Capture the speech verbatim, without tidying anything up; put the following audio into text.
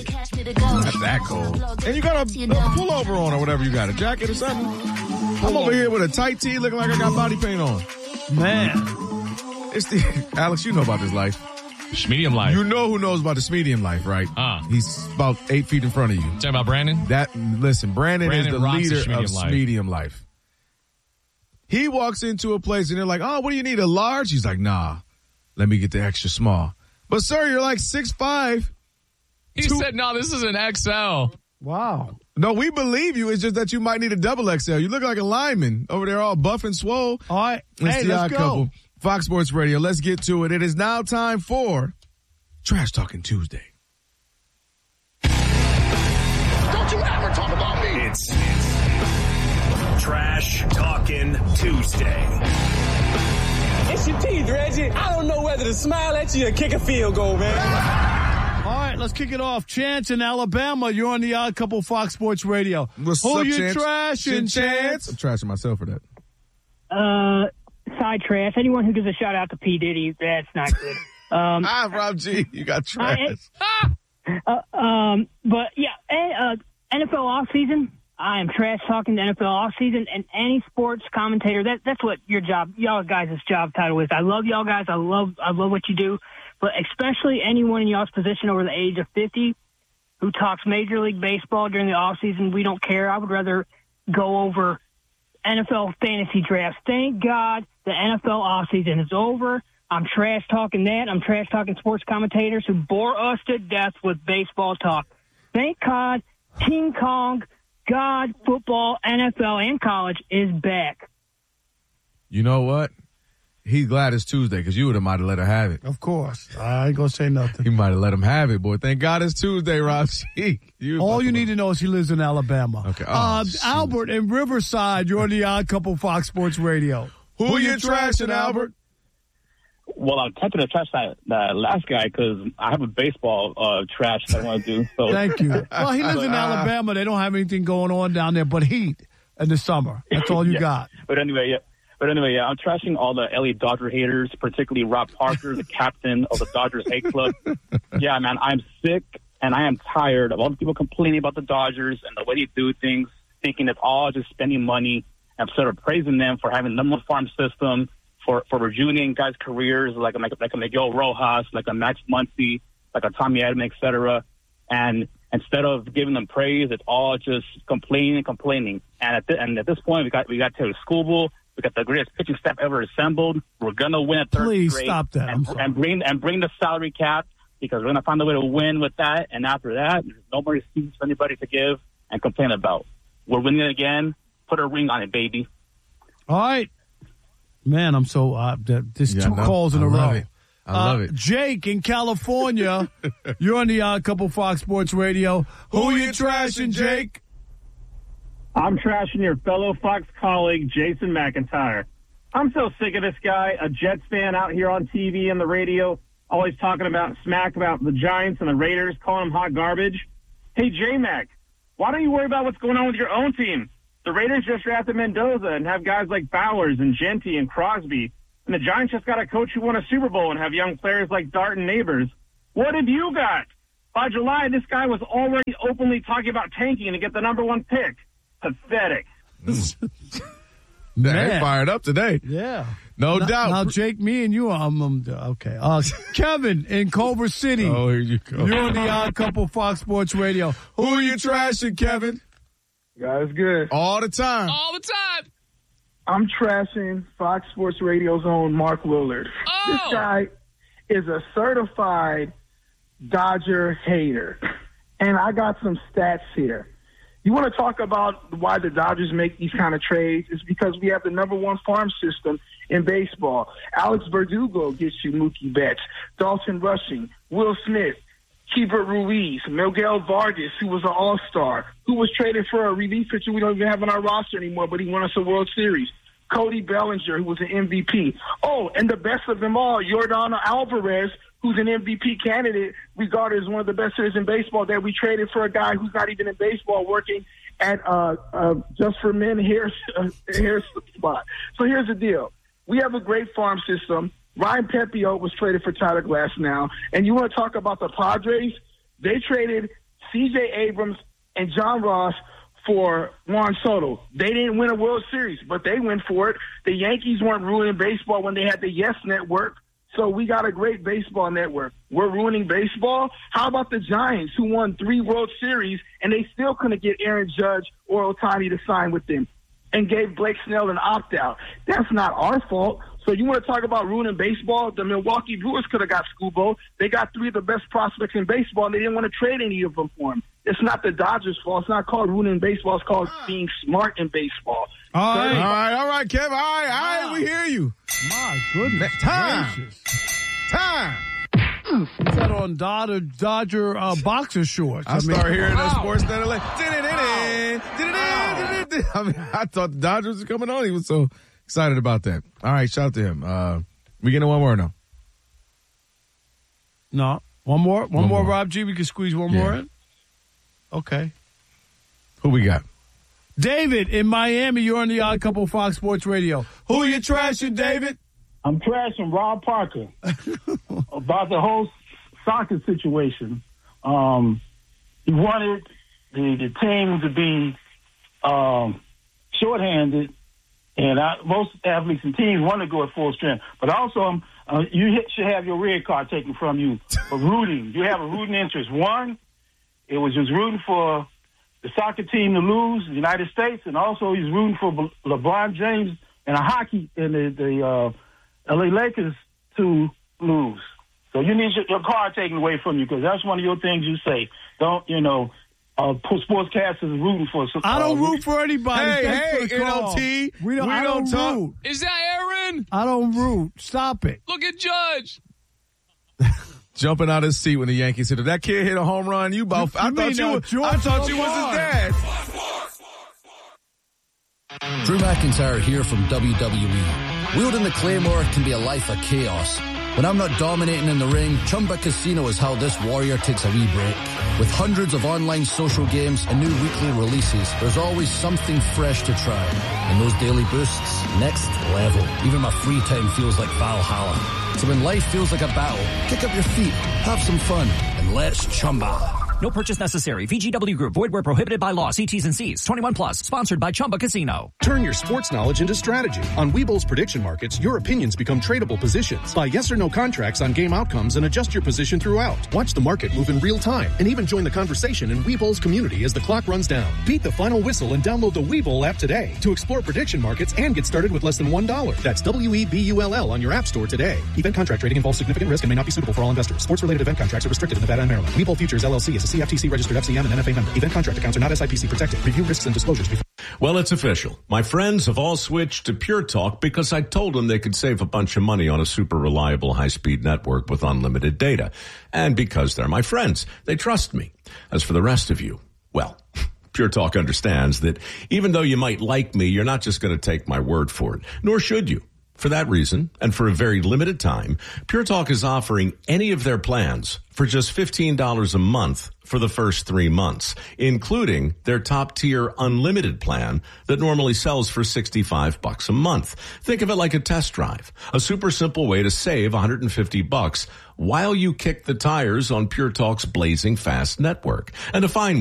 Not that cold. And you got a, a pullover on or whatever you got, a jacket or something. I'm over here with a tight tee looking like I got body paint on. Man. It's the, Alex, you know about this life. Medium life. You know who knows about this medium life, right? Uh. He's about eight feet in front of you. Talking about Brandon? That Listen, Brandon, Brandon is the leader medium of life. medium life. He walks into a place and they're like, oh, what do you need, a large? He's like, nah, let me get the extra small. But, sir, you're like six five. He two- said, no, this is an X L. Wow. No, we believe you. It's just that you might need a double X L. You look like a lineman over there all buff and swole. All right. It's hey, the let's Odd go. Couple. Fox Sports Radio. Let's get to it. It is now time for Trash Talking Tuesday. Don't you ever talk about me. It's, it's Trash Talking Tuesday. It's your teeth, Reggie. I don't know whether to smile at you or kick a field goal, man. All right, let's kick it off. Chance in Alabama. You're on the Odd Couple Fox Sports Radio. What's Who up, you Chance? trashing, Chance? I'm trashing myself for that. Uh, side trash. Anyone who gives a shout out to P. Diddy, that's not good. Um, ah, Rob G, you got trash. I, uh, um, but yeah, uh, N F L off season. I am trash talking the N F L off season, and any sports commentator. That that's what your job, y'all guys' job title is. I love y'all guys. I love I love what you do, but especially anyone in y'all's position over the age of fifty who talks Major League Baseball during the off season. We don't care. I would rather go over N F L fantasy drafts. Thank God the N F L offseason is over. I'm trash talking that. I'm trash talking sports commentators who bore us to death with baseball talk. Thank God King Kong, God, football, N F L, and college is back. You know what? He's glad it's Tuesday because you would have might have let her have it. Of course. I ain't going to say nothing. He might have let him have it, boy. Thank God it's Tuesday, Rob Sheik. You All you need to know is he lives in Alabama. Okay. Oh, uh, Albert in Riverside, you're on the Odd Couple Fox Sports Radio. Who, Who you trashing, Albert? Well, I'm tempted to trash that, that last guy because I have a baseball uh, trash that I want to do. So. Thank you. Well, he lives in Alabama. They don't have anything going on down there but heat in the summer. That's all you yeah. got. But anyway, yeah. But anyway, yeah, I'm trashing all the L A Dodger haters, particularly Rob Parker, the captain of the Dodgers hate club. Yeah, man, I'm sick and I am tired of all the people complaining about the Dodgers and the way they do things, thinking it's all just spending money, instead of praising them for having the number one farm system, for, for rejuvenating guys' careers like a, like a, like a Miguel Rojas, like a Max Muncy, like a Tommy Edman, et cetera. And instead of giving them praise, it's all just complaining and complaining. And at, the, and at this point, we got we got Taylor Skubal. We got the greatest pitching staff ever assembled. We're gonna win at third Please straight. stop that. And, and bring and bring the salary cap because we're gonna find a way to win with that. And after that, there's no more excuses for anybody to give and complain about. We're winning again. Put a ring on it, baby. All right, man. I'm so uh, there's yeah, two no, calls in I a love row. It. I love uh, it. Jake in California, you're on the Odd Couple Fox Sports Radio. Who, Who you trashing, Jake? I'm trashing your fellow Fox colleague, Jason McIntyre. I'm so sick of this guy, a Jets fan out here on T V and the radio, always talking about smack about the Giants and the Raiders, calling them hot garbage. Hey, J-Mac, why don't you worry about what's going on with your own team? The Raiders just drafted Mendoza and have guys like Bowers and Genty and Crosby. And the Giants just got a coach who won a Super Bowl and have young players like Dart and Neighbors. What have you got? By July, this guy was already openly talking about tanking to get the number one pick. Pathetic. Man, fired up today. Yeah. No now, doubt. Now, Jake, me and you, I'm um, okay. Uh, Kevin in Culver City. Oh, here you go. You're on the Odd Couple Fox Sports Radio. Who are you trashing, Kevin? Guys, good. All the time. All the time. I'm trashing Fox Sports Radio's own Mark Willard. Oh. This guy is a certified Dodger hater. And I got some stats here. You want to talk about why the Dodgers make these kind of trades? It's because we have the number one farm system in baseball. Alex Verdugo gets you Mookie Betts, Dalton Rushing, Will Smith, Keibert Ruiz, Miguel Vargas, who was an all-star, who was traded for a relief pitcher we don't even have on our roster anymore, but he won us a World Series. Cody Bellinger, who was an M V P. Oh, and the best of them all, Yordan Alvarez, who's an M V P candidate, regarded as one of the best hitters in baseball, that we traded for a guy who's not even in baseball, working at uh, uh, Just for Men hair, uh, hair spot. So here's the deal. We have a great farm system. Ryan Pepio was traded for Tyler Glass now. And you want to talk about the Padres? They traded C J Abrams and John Ross for Juan Soto. They didn't win a World Series, but they went for it. The Yankees weren't ruining baseball when they had the Yes Network. So we got a great baseball network. We're ruining baseball. How about the Giants, who won three World Series, and they still couldn't get Aaron Judge or Ohtani to sign with them and gave Blake Snell an opt-out? That's not our fault. So you want to talk about ruining baseball? The Milwaukee Brewers could have got Scubo. They got three of the best prospects in baseball, and they didn't want to trade any of them for him. It's not the Dodgers' fault. It's not called ruining baseball. It's called being smart in baseball. All right, all right, all right, Kev. All right, all right, we hear you. My goodness. Time. Gracious. Time. Put that on Dodger, Dodger uh, boxer shorts. I, I mean, start hearing wow. that sports net like, I mean, I thought the Dodgers were coming on. He was so excited about that. All right, shout out to him. Uh, we getting one more or no? No. One more? One, One more, more. Rob G? We can squeeze one Yeah. more in? Okay. Who we got? David in Miami, you're on the Odd Couple Fox Sports Radio. Who you trashing, David? I'm trashing Rob Parker about the whole soccer situation. Um, he wanted the, the team to be um, shorthanded, and I, most athletes and teams want to go at full strength. But also, um, uh, you hit, should have your red card taken from you for rooting. You have a rooting interest. One, it was just rooting for the soccer team to lose, the United States, and also he's rooting for LeBron James and a hockey and the, the uh, L A Lakers to lose. So you need your, your card taken away from you because that's one of your things you say. Don't, you know, uh, sportscasters rooting for. Uh, I don't root for anybody. Hey, Thanks hey, for the N call. O T. We don't, We I don't don't talk- root. Is that Aaron? I don't root. Stop it. Look at Judge. Jumping out of his seat when the Yankees hit it. That kid hit a home run. You both. You I mean, thought you. uh, were- George I thought you was his Lamar. dad. Drew McIntyre here from W W E. Wielding the Claymore can be a life of chaos. When I'm not dominating in the ring, Chumba Casino is how this warrior takes a wee break. With hundreds of online social games and new weekly releases, there's always something fresh to try. And those daily boosts, next level. Even my free time feels like Valhalla. So when life feels like a battle, kick up your feet, have some fun, and let's Chumba. No purchase necessary. V G W Group. Void where prohibited by law. See T's and C's. twenty-one plus. Sponsored by Chumba Casino. Turn your sports knowledge into strategy. On Webull's prediction markets, your opinions become tradable positions. Buy yes or no contracts on game outcomes and adjust your position throughout. Watch the market move in real time and even join the conversation in Webull's community as the clock runs down. Beat the final whistle and download the Webull app today to explore prediction markets and get started with less than one dollar. That's W E B U L L on your app store today. Event contract trading involves significant risk and may not be suitable for all investors. Sports-related event contracts are restricted in Nevada and Maryland. Webull Futures L L C is a C F T C registered F C M and N F A member. Event contract accounts are not S I P C protected. Review risks and disclosures before. Well, it's official. My friends have all switched to Pure Talk because I told them they could save a bunch of money on a super reliable high-speed network with unlimited data. And because they're my friends, they trust me. As for the rest of you, well, Pure Talk understands that even though you might like me, you're not just going to take my word for it, nor should you. For that reason, and for a very limited time, Pure Talk is offering any of their plans for just fifteen dollars a month for the first three months, including their top-tier unlimited plan that normally sells for sixty-five bucks a month. Think of it like a test drive, a super simple way to save one hundred fifty bucks while you kick the tires on Pure Talk's blazing fast network. And to find